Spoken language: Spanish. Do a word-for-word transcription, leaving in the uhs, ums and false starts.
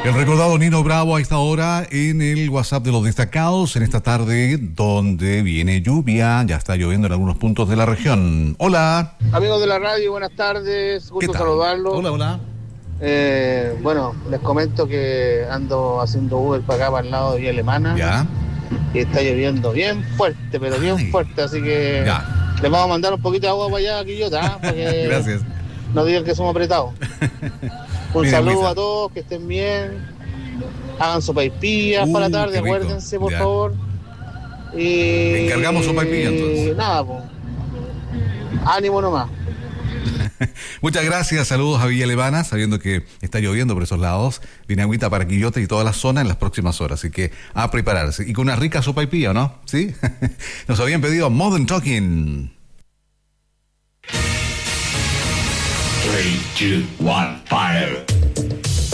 El recordado Nino Bravo a esta hora en el WhatsApp de los destacados en esta tarde donde viene lluvia, ya está lloviendo en algunos puntos de la región. Hola. Amigos de la radio, buenas tardes, gusto saludarlos. Hola, hola. Eh, bueno, les comento que ando haciendo Uber para acá, para el lado de Vía Alemana. Ya. Y está lloviendo bien fuerte, pero bien Ay. fuerte, así que ya. Les vamos a mandar un poquito de agua para allá, Quillota, para que Gracias. No digan que somos apretados. Un Mira, saludo Luisa. a todos, que estén bien. Hagan sopaipillas uh, para la tarde, acuérdense, por ya. favor. Y Te encargamos sopaipillas entonces. Nada, pues. Ánimo nomás. Muchas gracias, saludos a Villa Alemana, sabiendo que está lloviendo por esos lados. Viene agüita para Quillota y toda la zona en las próximas horas, así que a prepararse. Y con una rica sopaipilla, ¿no? ¿Sí? Nos habían pedido Modern Talking. tres, dos, uno, fire.